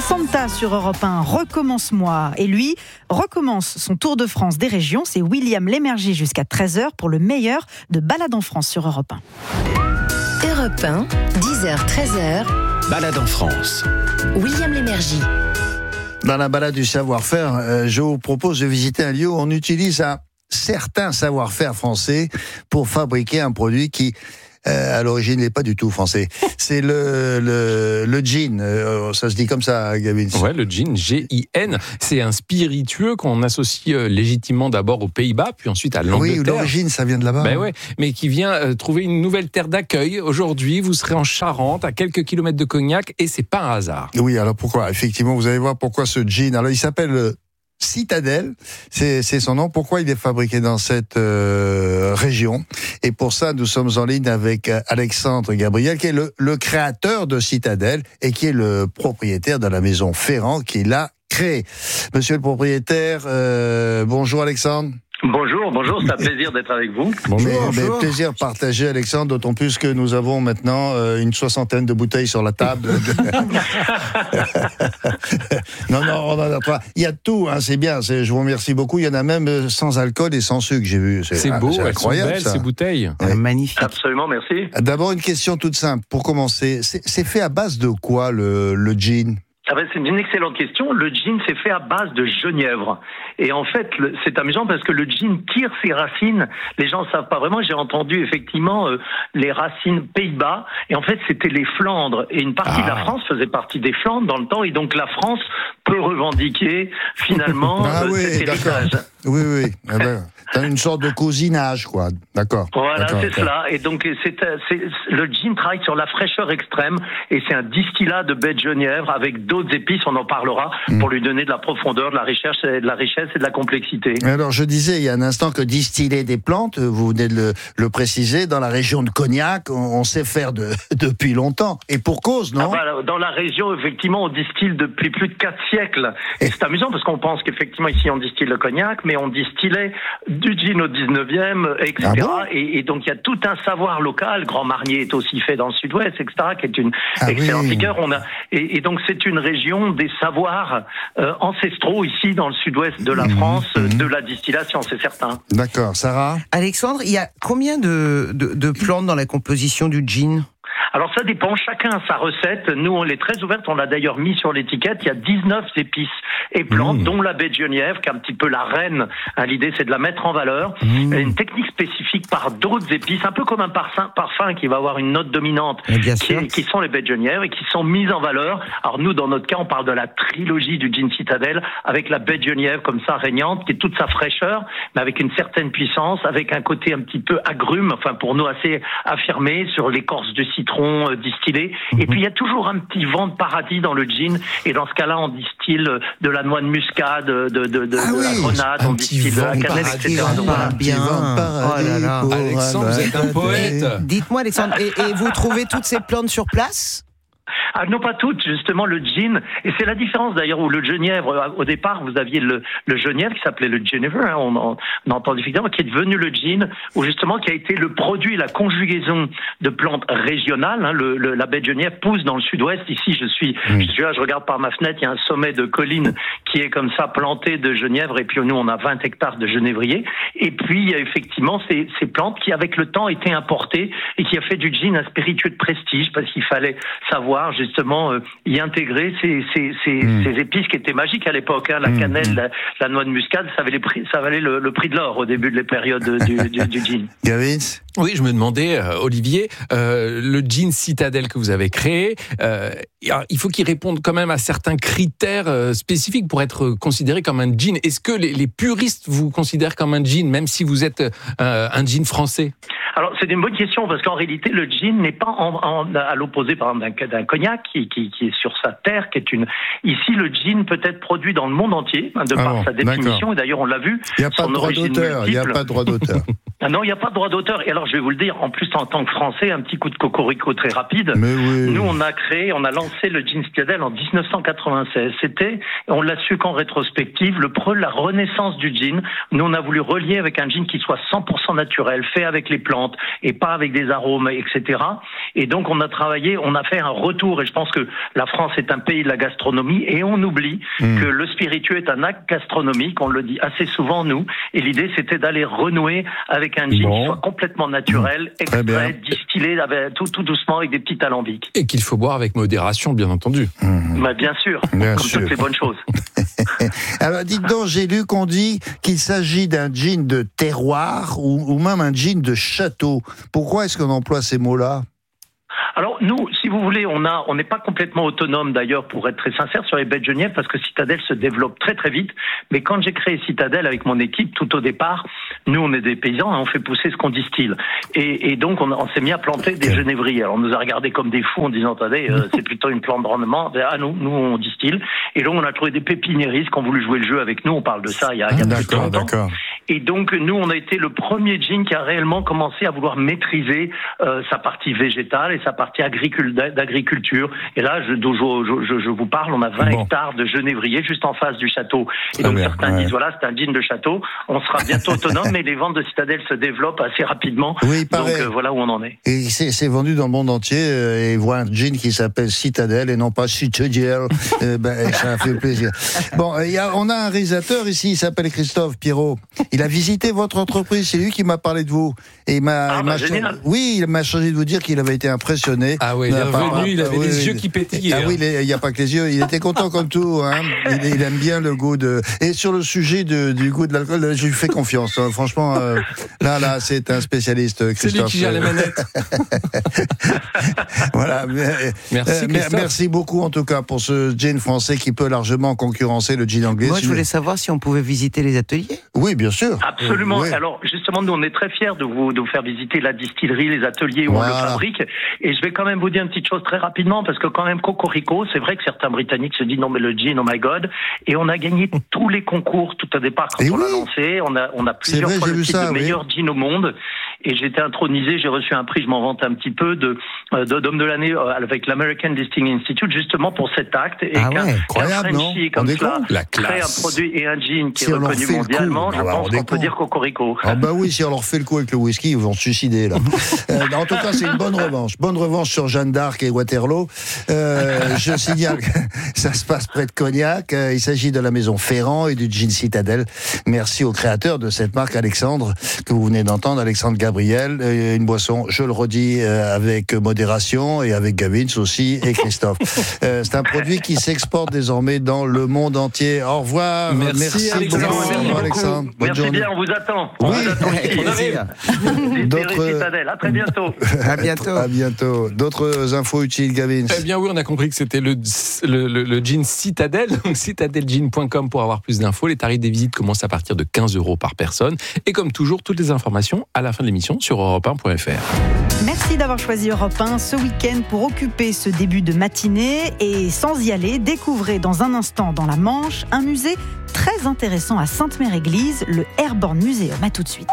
Santa sur Europe 1, recommence-moi. Et lui recommence son tour de France des régions. C'est William Lémergie jusqu'à 13h pour le meilleur de Balade en France sur Europe 1. Europe 1, 10h-13h. Balade en France. William Lémergie. Dans la balade du savoir-faire, je vous propose de visiter un lieu où on utilise un certain savoir-faire français pour fabriquer un produit qui, à l'origine, n'est pas du tout français. C'est le gin. Ça se dit comme ça, Gavin. Ouais, le gin, G-I-N. C'est un spiritueux qu'on associe légitimement d'abord aux Pays-Bas, puis ensuite à l'Angleterre. Oui, l'origine, ça vient de là-bas. Ben ouais, mais qui vient trouver une nouvelle terre d'accueil. Aujourd'hui, vous serez en Charente, à quelques kilomètres de Cognac, et c'est pas un hasard. Oui, alors pourquoi ? Effectivement, vous allez voir pourquoi ce gin. Alors, il s'appelle Citadelle, c'est son nom. Pourquoi il est fabriqué dans cette région ? Et pour ça, nous sommes en ligne avec Alexandre Gabriel, qui est le créateur de Citadelle et qui est le propriétaire de la maison Ferrand qui l'a créée. Monsieur le propriétaire, bonjour Alexandre. Bonjour, c'est un plaisir d'être avec vous. Bonjour. Mais plaisir partagé, Alexandre, d'autant plus que nous avons maintenant une 60aine de bouteilles sur la table. Non, on en a pas. Il y a de tout, hein, c'est bien. Je vous remercie beaucoup. Il y en a même sans alcool et sans sucre, j'ai vu. C'est beau, c'est incroyable, elles sont belles, ces bouteilles. Ouais. Magnifique. Absolument, merci. D'abord, une question toute simple, pour commencer. C'est fait à base de quoi, le gin ? C'est une excellente question. Le gin, c'est fait à base de genièvre. Et en fait, c'est amusant parce que le gin tire ses racines. Les gens ne savent pas vraiment. J'ai entendu effectivement les racines Pays-Bas. Et en fait, c'était les Flandres. Et une partie de la France faisait partie des Flandres dans le temps. Et donc, la France peut revendiquer finalement cet héritage. Oui. T'as une sorte de cousinage, quoi. D'accord. Voilà, d'accord, c'est cela. Et donc, le gin travaille sur la fraîcheur extrême. Et c'est un distillat de baie de genièvre avec d'autres épices, on en parlera, pour lui donner de la profondeur, de la richesse et de la complexité. Alors, je disais il y a un instant que distiller des plantes, vous venez de le préciser, dans la région de Cognac, on sait faire depuis longtemps. Et pour cause, non ? Dans la région, effectivement, on distille depuis plus de 4 siècles. Et c'est amusant parce qu'on pense qu'effectivement, ici, on distille le cognac, mais on distillait du gin au 19e, etc. Ah bon ? Et donc, il y a tout un savoir local. Grand Marnier est aussi fait dans le sud-ouest, etc., qui est une excellente liqueur. Et donc, c'est une région des savoirs ancestraux ici dans le sud-ouest de la France, de la distillation, c'est certain. D'accord. Sarah ? Alexandre, il y a combien de plantes dans la composition du gin ? Alors ça dépend, chacun a sa recette. Nous, elle est très ouverte, on l'a d'ailleurs mis sur l'étiquette. Il y a 19 épices et plantes, dont la baie de genièvre, qui est un petit peu la reine. L'idée, c'est de la mettre en valeur. Une technique spécifique par d'autres épices, un peu comme un parfum qui va avoir une note dominante, qui sont les baies de genièvre et qui sont mises en valeur. Alors nous, dans notre cas, on parle de la trilogie du gin Citadelle, avec la baie de genièvre comme ça, régnante, qui est toute sa fraîcheur, mais avec une certaine puissance, avec un côté un petit peu agrume, enfin pour nous assez affirmé, sur l'écorce de citron distillé. Et puis il y a toujours un petit vent de paradis dans le gin, et dans ce cas-là on distille de la noix de muscade, de la grenade, on distille de la cannelle, etc. Alexandre, vous êtes un poète. Dites-moi Alexandre, et vous trouvez toutes ces plantes sur place ? Ah, non, pas toutes, justement, le gin. Et c'est la différence, d'ailleurs, où le genièvre, au départ, vous aviez le genièvre qui s'appelait le genièvre, hein, on entend effectivement, qui est devenu le gin, ou justement, qui a été le produit, la conjugaison de plantes régionales. Hein, la baie de genièvre pousse dans le sud-ouest. Ici, je suis là, je regarde par ma fenêtre, il y a un sommet de colline qui est comme ça planté de genièvre, et puis nous, on a 20 hectares de genévrier. Et puis, il y a effectivement ces plantes qui, avec le temps, étaient importées, et qui a fait du gin un spiritueux de prestige, parce qu'il fallait savoir justement y intégrer ces épices qui étaient magiques à l'époque, hein, la cannelle, la noix de muscade, ça valait le prix de l'or au début de la période du gin. Gavin ? Oui, je me demandais, Olivier, le gin Citadelle que vous avez créé, il faut qu'il réponde quand même à certains critères spécifiques pour être considéré comme un gin. Est-ce que les puristes vous considèrent comme un gin, même si vous êtes un gin français ? Alors, c'est une bonne question, parce qu'en réalité, le gin n'est pas à l'opposé, par exemple, d'un cognac qui est sur sa terre, qui est une... Ici, le gin peut être produit dans le monde entier, de par sa définition, et d'ailleurs, on l'a vu. Il n'y a pas de droit d'auteur, Ah non, il n'y a pas de droit d'auteur. Et alors, je vais vous le dire, en plus, en tant que Français, un petit coup de cocorico très rapide. Mais oui. Nous, on a lancé le jean Citadel en 1996. On l'a su qu'en rétrospective, la renaissance du jean. Nous, on a voulu relier avec un jean qui soit 100% naturel, fait avec les plantes et pas avec des arômes, etc. Et donc, on a fait un retour. Et je pense que la France est un pays de la gastronomie et on oublie que le spiritueux est un acte gastronomique. On le dit assez souvent, nous. Et l'idée, c'était d'aller renouer avec un gin qui soit complètement naturel, extrait, distillé tout doucement avec des petits alambics. Et qu'il faut boire avec modération, bien entendu. Bah, bien sûr, comme toutes les bonnes choses. Alors, dites donc, j'ai lu qu'on dit qu'il s'agit d'un gin de terroir ou même un gin de château. Pourquoi est-ce qu'on emploie ces mots-là ? Alors nous, si vous voulez, on n'est pas complètement autonome d'ailleurs, pour être très sincère, sur les baies de genièvre, parce que Citadel se développe très très vite. Mais quand j'ai créé Citadel avec mon équipe, tout au départ, nous on est des paysans, on fait pousser ce qu'on distille. Et donc on s'est mis à planter des genévriers. Alors on nous a regardés comme des fous en disant, attendez, c'est plutôt une plante de rendement. Nous on distille. Et donc on a trouvé des pépiniéristes qui ont voulu jouer le jeu avec nous. On parle de ça il y a plus de 30 ans. D'accord. Et donc nous on a été le premier gin qui a réellement commencé à vouloir maîtriser sa partie végétale et sa partie d'agriculture. Et là, je vous parle, on a 20 hectares de genévriers juste en face du château. Et donc certains disent, voilà, c'est un gin de château, on sera bientôt autonome, mais les ventes de Citadel se développent assez rapidement. Oui, il paraît. Donc voilà où on en est. Et c'est vendu dans le monde entier, et voir un gin qui s'appelle Citadel et non pas Citadel, ça fait plaisir. Bon, on a un réalisateur ici, il s'appelle Christophe Pierrot. Il a visité votre entreprise, c'est lui qui m'a parlé de vous. Et il m'a chargé de vous dire qu'il avait été impressionné. Ah oui, il est revenu, il avait les yeux qui pétillaient. Ah oui, il n'y a pas que les yeux, il était content comme tout. Hein. Il aime bien le goût de... Et sur le sujet du goût de l'alcool, je lui fais confiance. Hein. Franchement, là, c'est un spécialiste, Christophe. C'est lui qui gère les manettes. Voilà. Merci beaucoup, en tout cas, pour ce gin français qui peut largement concurrencer le gin anglais. Moi, je voulais savoir si on pouvait visiter les ateliers. Oui, bien sûr. Absolument. Oui. Alors, justement, nous, on est très fiers de vous faire visiter la distillerie, les ateliers où on le fabrique. Et je vais quand même vous dire une petite chose très rapidement, parce que quand même, Cocorico, c'est vrai que certains Britanniques se disent non, mais le gin, oh my god. Et on a gagné tous les concours tout au départ quand on l'a lancé. On a plusieurs fois le titre de meilleur gin au monde. Et j'ai été intronisé, j'ai reçu un prix, je m'en vante un petit peu, d'homme de l'année avec l'American Distilling Institute, justement pour cet acte. Et qu'un Frenchie comme cela crée un produit et un gin qui est reconnu mondialement, je pense qu'on peut dire Cocorico. Ah bah oui, si on leur fait le coup avec le whisky, ils vont se suicider là. En tout cas, c'est une bonne revanche. Bonne revanche sur Jeanne d'Arc et Waterloo. Je signale que ça se passe près de Cognac. Il s'agit de la maison Ferrand et du gin Citadel. Merci au créateur de cette marque, Alexandre, que vous venez d'entendre, Alexandre Gabriel. Une boisson, je le redis, avec modération et avec Gavins aussi et Christophe. C'est un produit qui s'exporte désormais dans le monde entier. Au revoir. Merci Alexandre. Alexandre. Bonne Merci journée. bien, on vous attend. Oui. On arrive. Citadel. À très bientôt. À bientôt. À bientôt. D'autres infos utiles, Gavin? Eh bien oui, on a compris que c'était le gin Citadel, donc citadelgin.com pour avoir plus d'infos. Les tarifs des visites commencent à partir de 15 € par personne. Et comme toujours, toutes les informations à la fin de l'émission sur europe1.fr. Merci d'avoir choisi Europe 1 ce week-end pour occuper ce début de matinée. Et sans y aller, découvrez dans un instant dans la Manche un musée très intéressant à Sainte-Mère-Église, le Airborne Museum. À tout de suite.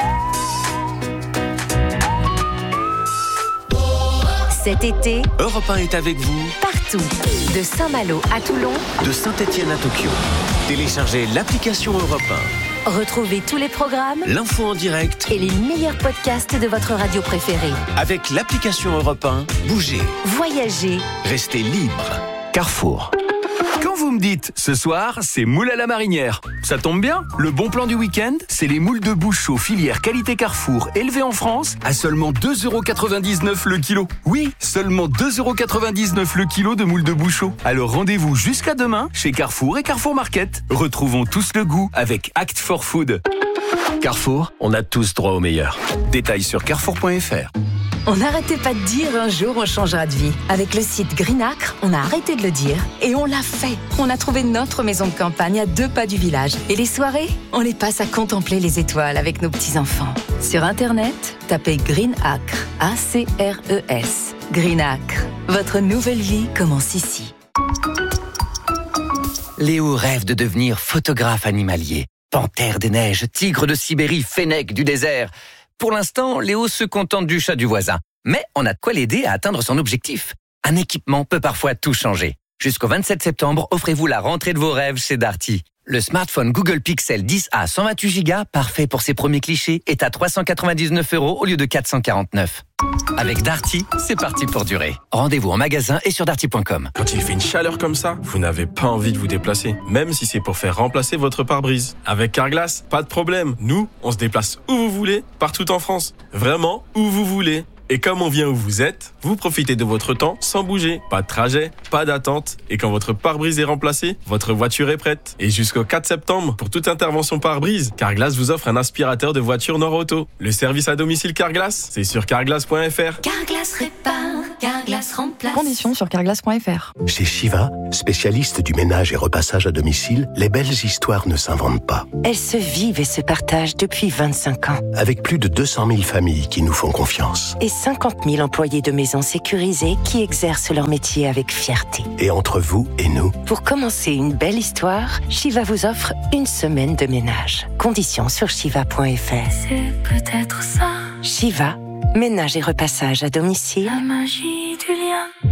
Cet été, Europe 1 est avec vous partout. De Saint-Malo à Toulon, de Saint-Étienne à Tokyo. Téléchargez l'application Europe 1. retrouvez tous les programmes, L'info en direct et les meilleurs podcasts de votre radio préférée. avec l'application Europe 1. Bougez, Voyagez, restez libre. Carrefour. Quand vous me dites ce soir, c'est moule à la marinière, ça tombe bien. Le bon plan du week-end, c'est les moules de bouche chaud filière qualité Carrefour, élevés en France à seulement 2,99 € le kilo. Oui, seulement 2,99 € le kilo de moules de bouche chaud. Alors rendez-vous jusqu'à demain chez Carrefour et Carrefour Market. Retrouvons tous le goût avec Act for Food. Carrefour, on a tous droit au meilleur. Détails sur carrefour.fr. on n'arrêtait pas de dire un jour on changera de vie. Avec le site Greenacre, on a arrêté de le dire et on l'a fait. On a trouvé notre maison de campagne à 2 pas du village. Et les soirées, on les passe à contempler les étoiles avec nos petits-enfants. Sur Internet, tapez Greenacre, A-C-R-E-S. Greenacre, votre nouvelle vie commence ici. Léo rêve de devenir photographe animalier. Panthère des neiges, tigre de Sibérie, fennec du désert. Pour l'instant, Léo se contente du chat du voisin. Mais on a de quoi l'aider à atteindre son objectif. Un équipement peut parfois tout changer. Jusqu'au 27 septembre, offrez-vous la rentrée de vos rêves chez Darty. Le smartphone Google Pixel 10a 128 Go, parfait pour ses premiers clichés, est à 399 € au lieu de 449. Avec Darty, c'est parti pour durer. Rendez-vous en magasin et sur darty.com. Quand il fait une chaleur comme ça, vous n'avez pas envie de vous déplacer, même si c'est pour faire remplacer votre pare-brise. Avec Carglass, pas de problème. Nous, on se déplace où vous voulez, partout en France. Vraiment, où vous voulez. Et comme on vient où vous êtes, vous profitez de votre temps sans bouger. Pas de trajet, pas d'attente. Et quand votre pare-brise est remplacé, votre voiture est prête. Et jusqu'au 4 septembre, pour toute intervention pare-brise, Carglass vous offre un aspirateur de voiture Nord-Auto. Le service à domicile Carglass, c'est sur carglass.fr. Carglass répare, Carglass remplace. Conditions sur carglass.fr. Chez Shiva, spécialiste du ménage et repassage à domicile, les belles histoires ne s'inventent pas. Elles se vivent et se partagent depuis 25 ans. Avec plus de 200 000 familles qui nous font confiance. Et 50 000 employés de maisons sécurisées qui exercent leur métier avec fierté. Et entre vous et nous, pour commencer une belle histoire, Shiva vous offre une semaine de ménage. Conditions sur shiva.fr. C'est peut-être ça. Shiva, ménage et repassage à domicile. La magie du lien.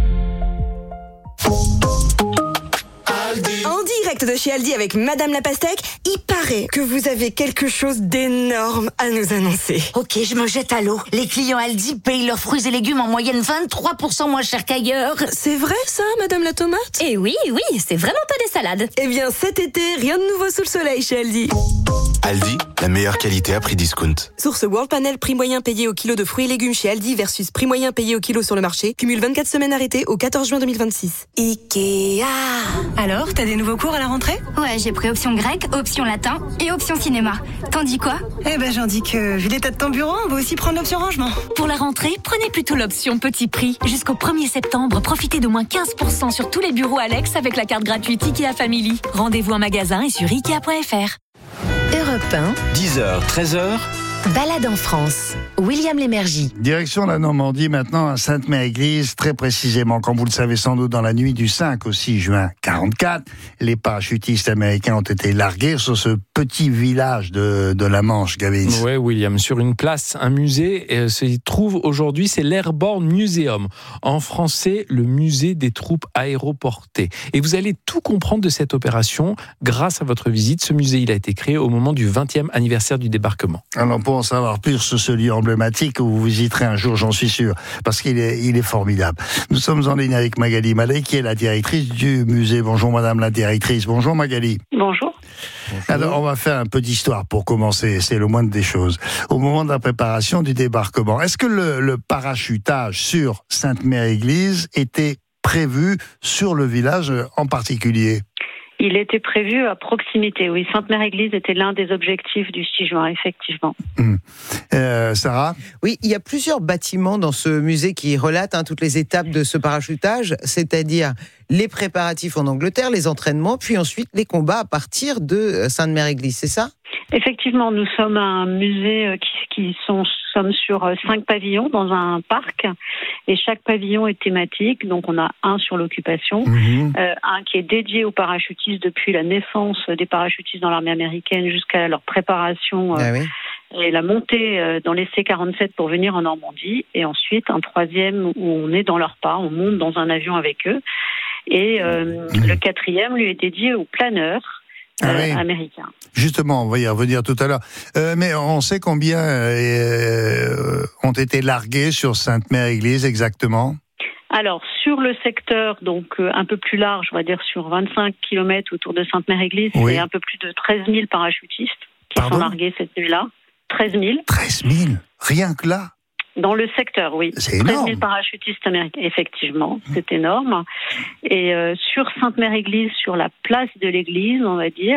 En direct de chez Aldi avec Madame la Pastèque, il paraît que vous avez quelque chose d'énorme à nous annoncer. Ok, je me jette à l'eau. Les clients Aldi payent leurs fruits et légumes en moyenne 23% moins cher qu'ailleurs. C'est vrai ça, Madame la Tomate ? Eh oui, c'est vraiment pas des salades. Eh bien cet été, rien de nouveau sous le soleil chez Aldi. Aldi, la meilleure qualité à prix discount. Source World Panel, prix moyen payé au kilo de fruits et légumes chez Aldi versus prix moyen payé au kilo sur le marché. Cumule 24 semaines arrêtées au 14 juin 2026. Ikea. Alors, t'as des nouveaux cours à la rentrée ? Ouais, j'ai pris option grec, option latin et option cinéma. T'en dis quoi ? Eh ben, j'en dis que, vu l'état de ton bureau, on va aussi prendre l'option rangement. Pour la rentrée, prenez plutôt l'option petit prix. Jusqu'au 1er septembre, profitez de moins 15% sur tous les bureaux Alex avec la carte gratuite IKEA Family. Rendez-vous en magasin et sur Ikea.fr. Europe 1, 10h, 13h. Balade en France. William Lémergie. Direction la Normandie maintenant à Sainte-Mère-Église, très précisément, comme vous le savez sans doute, dans la nuit du 5 au 6 juin 44, les parachutistes américains ont été largués sur ce petit village de la Manche, Gavin. Ouais, William, sur une place, un musée se trouve aujourd'hui, c'est l'Airborne Museum. En français, le musée des troupes aéroportées. Et vous allez tout comprendre de cette opération grâce à votre visite. Ce musée, il a été créé au moment du 20e anniversaire du débarquement. Alors, pour en savoir plus sur ce lieu emblématique, vous visiterez un jour, j'en suis sûr, parce qu'il est formidable. Nous sommes en ligne avec Magali Mallet, qui est la directrice du musée. Bonjour Madame la directrice. Bonjour Magali. Bonjour. Alors, on va faire un peu d'histoire pour commencer, c'est le moindre des choses. Au moment de la préparation du débarquement, est-ce que le parachutage sur Sainte-Mère-Église était prévu sur le village en particulier ? Il était prévu à proximité, oui. Sainte-Mère-Église était l'un des objectifs du 6 juin, effectivement. Sarah ? Oui, il y a plusieurs bâtiments dans ce musée qui relatent toutes les étapes de ce parachutage, c'est-à-dire les préparatifs en Angleterre, les entraînements, puis ensuite les combats à partir de Sainte-Mère-Église, c'est ça ? Effectivement, nous sommes un musée sommes sur 5 pavillons dans un parc et chaque pavillon est thématique. Donc on a un sur l'occupation, un qui est dédié aux parachutistes depuis la naissance des parachutistes dans l'armée américaine jusqu'à leur préparation et la montée dans les C-47 pour venir en Normandie. Et ensuite un troisième où on est dans leur pas, on monte dans un avion avec eux. Et le quatrième lui est dédié aux planeurs. Américain. Justement, on va y revenir tout à l'heure. Mais on sait combien ont été largués sur Sainte-Mère-Église exactement ? Alors, sur le secteur, donc un peu plus large, on va dire sur 25 km autour de Sainte-Mère-Église, c'est un peu plus de 13 000 parachutistes qui sont largués cette nuit-là. 13 000. 13 000 ? Rien que là ? Dans le secteur, oui. C'est énorme. 13 000 parachutistes américains, effectivement, c'est énorme. Et sur Sainte-Mère-Église, sur la place de l'église, on va dire,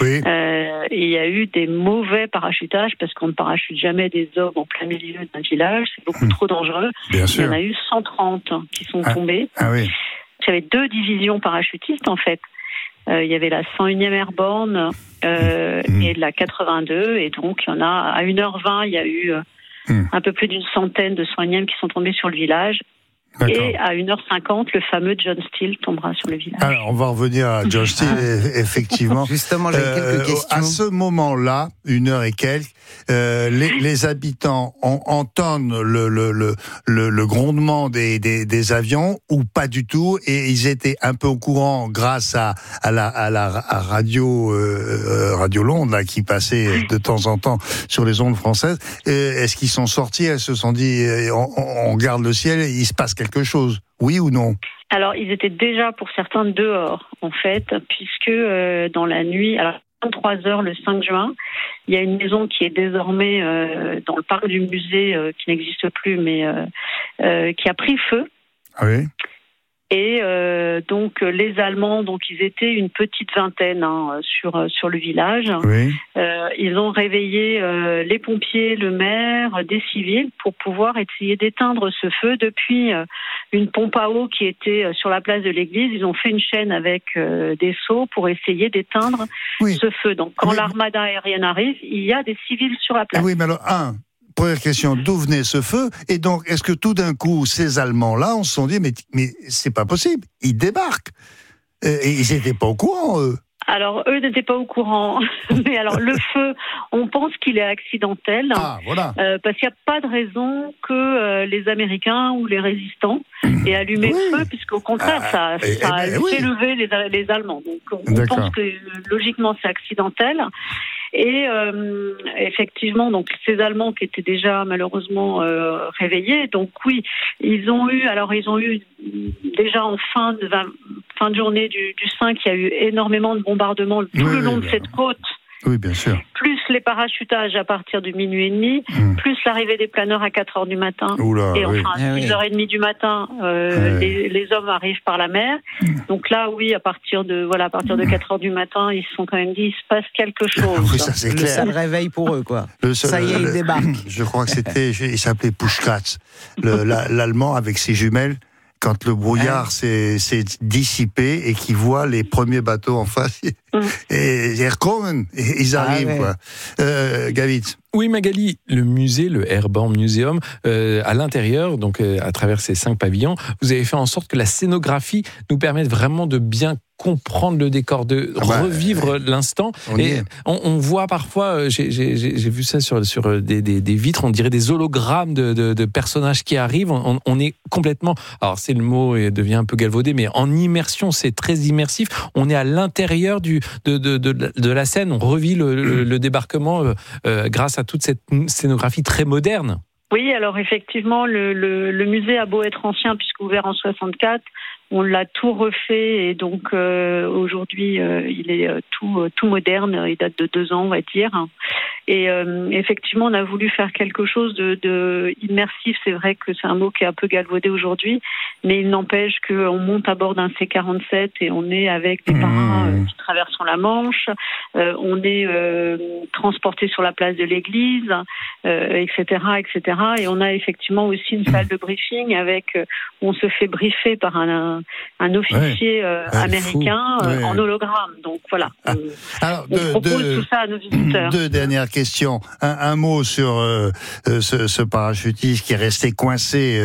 il y a eu des mauvais parachutages parce qu'on ne parachute jamais des hommes en plein milieu d'un village, c'est beaucoup trop dangereux. Bien sûr. Il y en a eu 130 qui sont tombés. Il y avait 2 divisions parachutistes, en fait. Il y avait la 101e Airborne et la 82, et donc il y en a à 1h20, il y a eu un peu plus d'une centaine de 101e qui sont tombés sur le village. Et à 1h50, le fameux John Steele tombera sur le village. Alors, on va revenir à John Steele, effectivement. Justement, j'ai quelques questions. À ce moment-là, 1h et quelques, les habitants entendent le grondement des avions ou pas du tout, et ils étaient un peu au courant grâce à la radio Londres là, qui passait de temps en temps sur les ondes françaises. Est-ce qu'ils sont sortis, elles se sont dit on garde le ciel, il se passe quelque chose, oui ou non? Alors, ils étaient déjà pour certains dehors, en fait, puisque dans la nuit, alors 23h le 5 juin, il y a une maison qui est désormais dans le parc du musée, qui n'existe plus, mais qui a pris feu. Ah oui. Et donc les Allemands, donc ils étaient une petite vingtaine sur le village. Oui. Ils ont réveillé les pompiers, le maire, des civils pour pouvoir essayer d'éteindre ce feu depuis une pompe à eau qui était sur la place de l'église. Ils ont fait une chaîne avec des seaux pour essayer d'éteindre ce feu. Donc quand l'armada aérienne arrive, il y a des civils sur la place. Oui, mais alors première question, d'où venait ce feu? Et donc, est-ce que tout d'un coup, ces Allemands-là, on se sont dit, mais c'est pas possible, ils débarquent. Et ils n'étaient pas au courant, eux. Alors, eux n'étaient pas au courant. Mais alors, le feu, on pense qu'il est accidentel. Ah, voilà. Parce qu'il n'y a pas de raison que les Américains ou les résistants aient allumé le feu, puisqu'au contraire, ça a fait lever les Allemands. Donc, on pense que, logiquement, c'est accidentel. Et effectivement, donc ces Allemands qui étaient déjà malheureusement réveillés, donc oui, ils ont eu déjà en fin de journée du 5, il y a eu énormément de bombardements tout le long de cette côte. Oui, bien sûr. Plus les parachutages à partir de minuit et demi, plus l'arrivée des planeurs à 4h du matin. Oula, et enfin, à 6h30 du matin, les hommes arrivent par la mer. Donc là, oui, à partir de 4h du matin, ils se sont quand même dit, il se passe quelque chose. Oui, ça c'est clair. Ça le réveille pour eux, quoi. Ça y est, ils débarquent. Je crois que il s'appelait Puschkatz, l'Allemand avec ses jumelles. Quand le brouillard s'est dissipé et qu'il voit les premiers bateaux en face, et ils arrivent, quoi. Gavitz. Oui, Magali, le musée, le Airborne Museum, à l'intérieur, donc à travers ces 5 pavillons, vous avez fait en sorte que la scénographie nous permette vraiment de bien comprendre le décor, de revivre l'instant. Et on voit parfois, j'ai vu ça sur des vitres, on dirait des hologrammes de personnages qui arrivent. On est complètement, alors c'est le mot et devient un peu galvaudé, mais en immersion, c'est très immersif. On est à l'intérieur de la scène, on revit le débarquement grâce à toute cette scénographie très moderne. Oui, alors effectivement, le musée a beau être ancien, puisque ouvert en 64, on l'a tout refait, et donc aujourd'hui il est tout moderne, il date de 2 ans, on va dire. Et effectivement, on a voulu faire quelque chose de immersif. C'est vrai que c'est un mot qui est un peu galvaudé aujourd'hui, mais il n'empêche qu'on monte à bord d'un C-47 et on est avec des marins qui traversent la Manche, on est transporté sur la place de l'église, etc., etc. Et on a effectivement aussi une salle de briefing où on se fait briefer par un officier américain en hologramme. Donc voilà, on propose tout ça à nos visiteurs. 2 dernières questions. Un mot sur ce parachutiste qui est resté coincé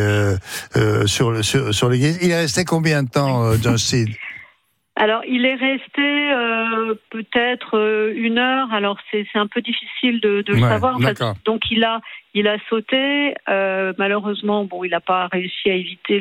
sur l'église. Il est resté combien de temps, John Steele? Alors, il est resté peut-être 1 heure. Alors, c'est un peu difficile de le savoir. En fait. Donc, il a sauté. Malheureusement, il n'a pas réussi à éviter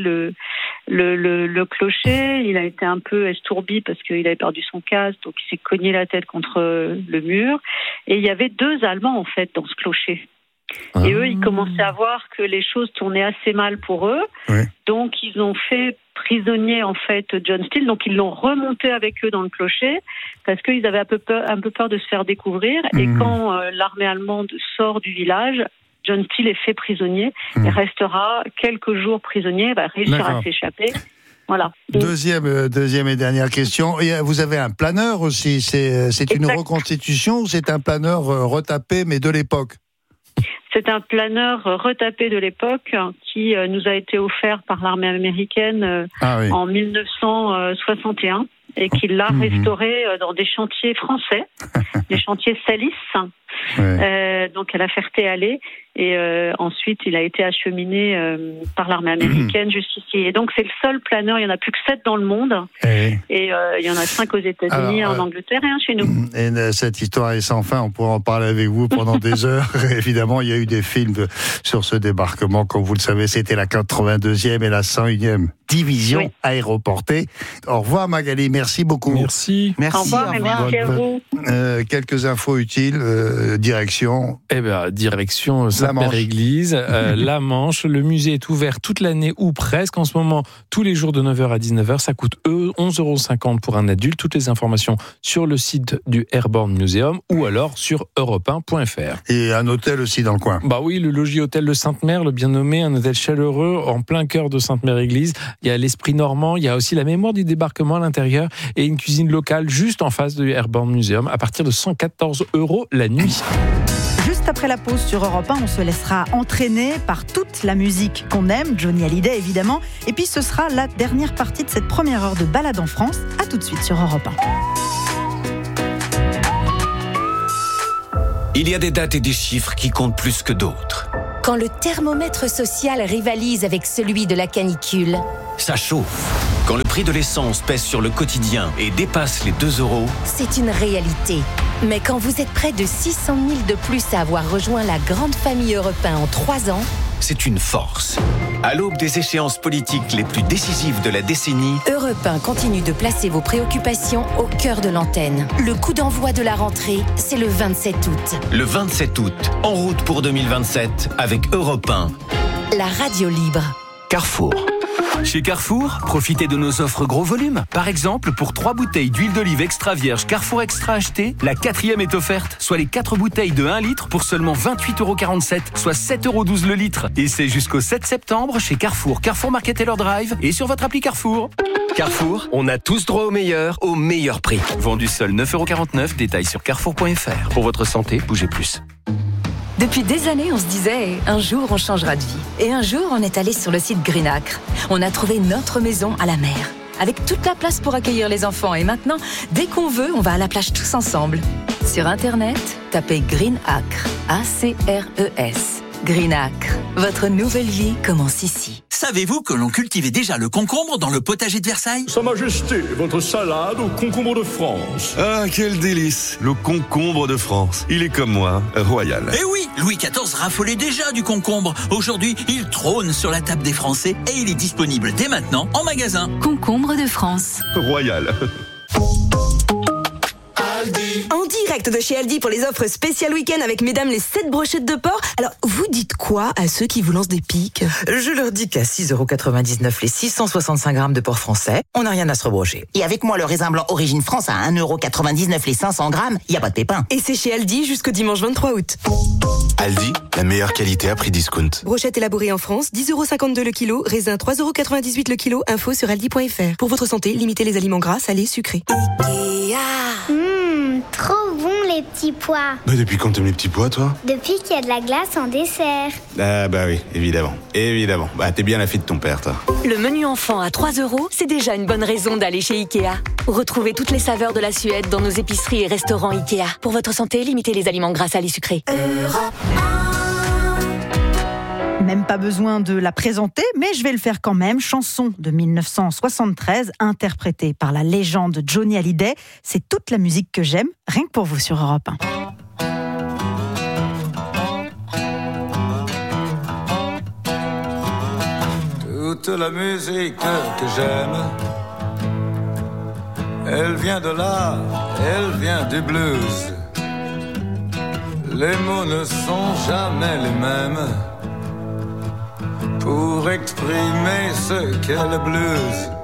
le clocher. Il a été un peu estourbi parce qu'il avait perdu son casque. Donc, il s'est cogné la tête contre le mur. Et il y avait 2 Allemands, en fait, dans ce clocher. Et eux, ils commençaient à voir que les choses tournaient assez mal pour eux. Donc, ils ont fait prisonnier, en fait, John Steele. Donc, ils l'ont remonté avec eux dans le clocher parce qu'ils avaient un peu peur de se faire découvrir. Et quand l'armée allemande sort du village, John Steele est fait prisonnier et restera quelques jours prisonnier, va réussir à s'échapper. Voilà. Deuxième et dernière question. Vous avez un planeur aussi. C'est une reconstitution ou c'est un planeur retapé, mais de l'époque? C'est un planeur retapé de l'époque qui nous a été offert par l'armée américaine en 1961 et qui l'a restauré dans des chantiers français, des chantiers Salis, donc à la Ferté-Alais. Et ensuite, il a été acheminé par l'armée américaine jusqu'ici. Et donc, c'est le seul planeur. Il n'y en a plus que 7 dans le monde. Et il y en a 5 aux États-Unis, en Angleterre et un chez nous. Et cette histoire est sans fin. On pourra en parler avec vous pendant des heures. Évidemment, il y a eu des films sur ce débarquement. Comme vous le savez, c'était la 82e et la 101e division aéroportée. Au revoir Magali, merci beaucoup. Merci. Au revoir, merci à vous. Quelques infos utiles, direction. Direction Sainte-Mère-Église, la Manche. Le musée est ouvert toute l'année ou presque. En ce moment, tous les jours de 9h à 19h. Ça coûte 11,50 € pour un adulte. Toutes les informations sur le site du Airborne Museum ou alors sur europe1.fr. Et un hôtel aussi dans le coin. Bah oui, le logis hôtel de Sainte-Mère, le bien nommé, un hôtel chaleureux en plein cœur de Sainte-Mère-Église. Il y a l'esprit normand, il y a aussi la mémoire du débarquement à l'intérieur et une cuisine locale juste en face du Airborne Museum à partir de 114 € la nuit. Juste après la pause sur Europe 1, on se laissera entraîner par toute la musique qu'on aime, Johnny Hallyday évidemment. Et puis ce sera la dernière partie de cette première heure de balade en France. À tout de suite sur Europe 1. Il y a des dates et des chiffres qui comptent plus que d'autres. Quand le thermomètre social rivalise avec celui de la canicule. Ça chauffe. Quand le prix de l'essence pèse sur le quotidien et dépasse les 2 €. C'est une réalité. Mais quand vous êtes près de 600 000 de plus à avoir rejoint la grande famille Europe 1 en 3 ans, c'est une force. À l'aube des échéances politiques les plus décisives de la décennie, Europe 1 continue de placer vos préoccupations au cœur de l'antenne. Le coup d'envoi de la rentrée, c'est le 27 août. Le 27 août, en route pour 2027 avec Europe 1. La radio libre. Carrefour. Chez Carrefour, profitez de nos offres gros volume. Par exemple, pour 3 bouteilles d'huile d'olive extra vierge Carrefour Extra achetées, la 4e est offerte, soit les 4 bouteilles de 1 litre pour seulement 28,47 €, soit 7,12 € le litre. Et c'est jusqu'au 7 septembre chez Carrefour, Carrefour Market Taylor Drive et sur votre appli Carrefour. Carrefour, on a tous droit au meilleur prix. Vendu seul 9,49 €, détails sur carrefour.fr. Pour votre santé, bougez plus. Depuis des années, on se disait, un jour on changera de vie. Et un jour, on est allé sur le site Greenacre. On a trouvé notre maison à la mer, avec toute la place pour accueillir les enfants. Et maintenant, dès qu'on veut, on va à la plage tous ensemble. Sur Internet, tapez Greenacre, A-C-R-E-S. Greenacre, votre nouvelle vie commence ici. Savez-vous que l'on cultivait déjà le concombre dans le potager de Versailles ? Sa Majesté, votre salade au concombre de France. Ah, quel délice! Le concombre de France. Il est comme moi, royal. Eh oui, Louis XIV raffolait déjà du concombre. Aujourd'hui, il trône sur la table des Français et il est disponible dès maintenant en magasin. Concombre de France. Royal. En direct de chez Aldi pour les offres spéciales week-end avec mesdames les 7 brochettes de porc. Alors, vous dites quoi à ceux qui vous lancent des piques ? Je leur dis qu'à 6,99 € les 665 grammes de porc français, on n'a rien à se rebrocher. Et avec moi, le raisin blanc Origine France à 1,99 € les 500 grammes, il n'y a pas de pépin. Et c'est chez Aldi jusqu'au dimanche 23 août. Aldi, la meilleure qualité à prix discount. Brochette élaborée en France, 10,52 € le kilo, raisin 3,98 € le kilo, info sur aldi.fr. Pour votre santé, limitez les aliments gras, salés, sucrés. Trop bon les petits pois. Bah depuis quand t'aimes les petits pois, toi ? Depuis qu'il y a de la glace en dessert. Ah bah oui, évidemment. Évidemment. Bah t'es bien la fille de ton père, toi. Le menu enfant à 3 €, c'est déjà une bonne raison d'aller chez Ikea. Retrouvez toutes les saveurs de la Suède dans nos épiceries et restaurants Ikea. Pour votre santé, limitez les aliments gras, salés, sucrés. Même pas besoin de la présenter, mais je vais le faire quand même. Chanson de 1973, interprétée par la légende Johnny Hallyday. C'est toute la musique que j'aime, rien que pour vous sur Europe 1. Toute la musique que j'aime, elle vient de là, elle vient du blues. Les mots ne sont jamais les mêmes pour exprimer ce qu'est le blues.